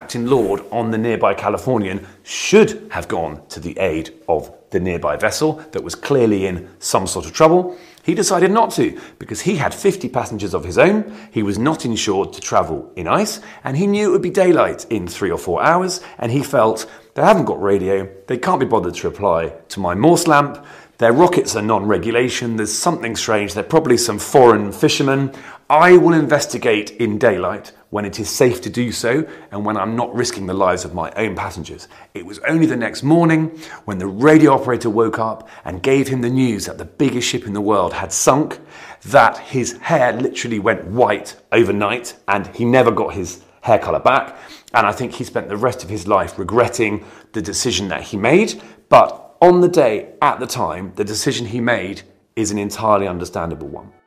Captain Lord on the nearby Californian should have gone to the aid of the nearby vessel that was clearly in some sort of trouble. He decided not to because he had 50 passengers of his own, he was not insured to travel in ice, and he knew it would be daylight in 3 or 4 hours, and he felt, they haven't got radio, they can't be bothered to reply to my Morse lamp, their rockets are non-regulation, there's something strange, they're probably some foreign fishermen. I will investigate in daylight when it is safe to do so and when I'm not risking the lives of my own passengers. It was only the next morning when the radio operator woke up and gave him the news that the biggest ship in the world had sunk, that his hair literally went white overnight and he never got his hair colour back. And I think he spent the rest of his life regretting the decision that he made. But on the day, at the time, the decision he made is an entirely understandable one.